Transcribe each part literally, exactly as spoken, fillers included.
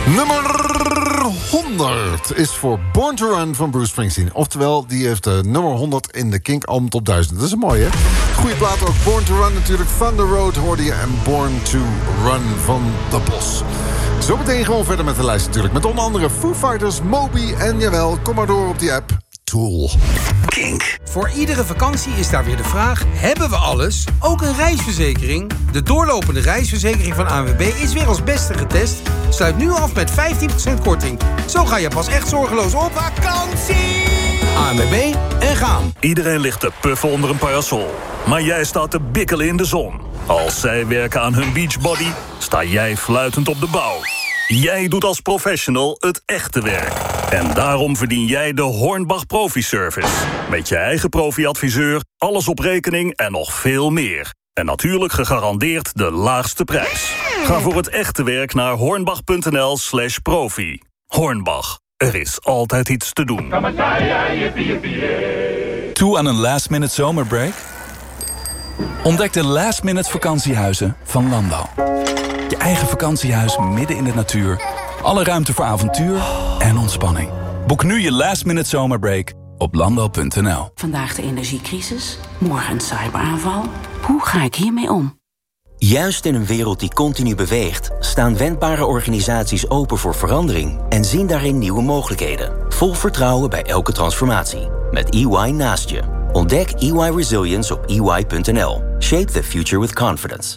Nummer honderd is voor Born to Run van Bruce Springsteen. Oftewel, die heeft de nummer honderd in de Kink Album Top duizend. Dat is een mooie, hè? Goeie plaat ook. Born to Run natuurlijk. Van the Road hoorde je. En Born to Run van The Bos. Zometeen gewoon verder met de lijst natuurlijk. Met onder andere Foo Fighters, Moby en jawel, kom maar door op die app. Tool. Kink. Voor iedere vakantie is daar weer de vraag: hebben we alles? Ook een reisverzekering? De doorlopende reisverzekering van A N W B is weer als beste getest. Sluit nu af met vijftien procent korting. Zo ga je pas echt zorgeloos op vakantie. A N W B en gaan. Iedereen ligt te puffen onder een parasol. Maar jij staat te bikkelen in de zon. Als zij werken aan hun beachbody, sta jij fluitend op de bouw. Jij doet als professional het echte werk. En daarom verdien jij de Hornbach Profi Service. Met je eigen profi-adviseur, alles op rekening en nog veel meer. En natuurlijk gegarandeerd de laagste prijs. Ga voor het echte werk naar hornbach.nl slash profi. Hornbach, er is altijd iets te doen. Toe aan een last-minute zomerbreak? Ontdek de last-minute vakantiehuizen van Landal. Je eigen vakantiehuis midden in de natuur. Alle ruimte voor avontuur en ontspanning. Boek nu je last-minute zomerbreak op landal punt n l. Vandaag de energiecrisis, morgen een cyberaanval. Hoe ga ik hiermee om? Juist in een wereld die continu beweegt, staan wendbare organisaties open voor verandering en zien daarin nieuwe mogelijkheden. Vol vertrouwen bij elke transformatie. Met E Y naast je. Ontdek E Y Resilience op e y punt n l. Shape the future with confidence.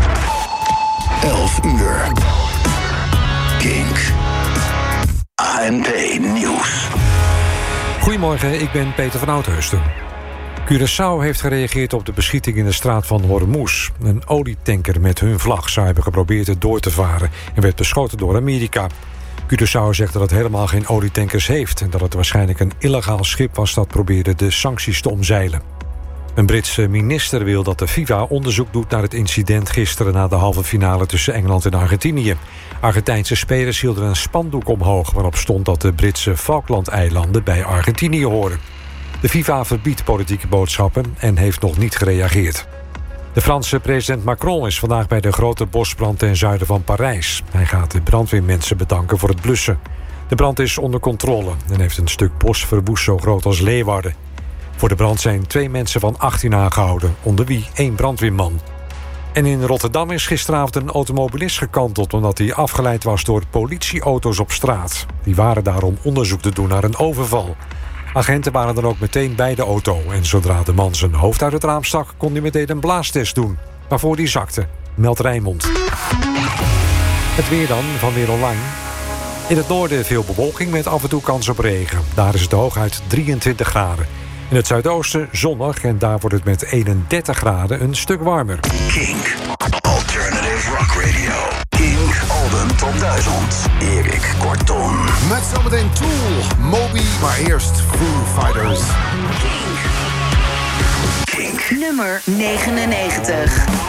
elf uur. Kink. A N P Nieuws. Goedemorgen, ik ben Peter van Oudheusden. Curaçao heeft gereageerd op de beschieting in de straat van Hormuz. Een olietanker met hun vlag zou hebben geprobeerd het door te varen en werd beschoten door Amerika. Curaçao zegt dat het helemaal geen olietankers heeft en dat het waarschijnlijk een illegaal schip was dat probeerde de sancties te omzeilen. Een Britse minister wil dat de FIFA onderzoek doet naar het incident gisteren na de halve finale tussen Engeland en Argentinië. Argentijnse spelers hielden een spandoek omhoog waarop stond dat de Britse Falklandeilanden bij Argentinië horen. De FIFA verbiedt politieke boodschappen en heeft nog niet gereageerd. De Franse president Macron is vandaag bij de grote bosbrand ten zuiden van Parijs. Hij gaat de brandweermensen bedanken voor het blussen. De brand is onder controle en heeft een stuk bos verwoest zo groot als Leeuwarden. Voor de brand zijn twee mensen van achttien aangehouden, onder wie één brandweerman. En in Rotterdam is gisteravond een automobilist gekanteld omdat hij afgeleid was door politieauto's op straat. Die waren daar om onderzoek te doen naar een overval. Agenten waren dan ook meteen bij de auto en zodra de man zijn hoofd uit het raam stak, kon hij meteen een blaastest doen, waarvoor hij zakte, meldt Rijnmond. Het weer dan, van Weer Online. In het noorden veel bewolking met af en toe kans op regen. Daar is het hooguit drieëntwintig graden. In het zuidoosten zonnig en daar wordt het met eenendertig graden een stuk warmer. Kink. Alternative Rock Radio. Kink Album Top duizend. Erik Kortom. Met zometeen Tool, Moby, maar eerst Foo Fighters. Kink. Nummer negenennegentig.